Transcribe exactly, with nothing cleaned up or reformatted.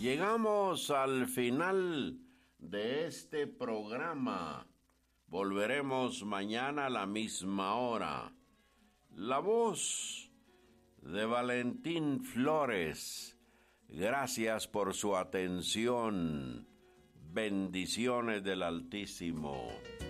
Llegamos al final de este programa. Volveremos mañana a la misma hora. La voz de Valentín Flores. Gracias por su atención. Bendiciones del Altísimo.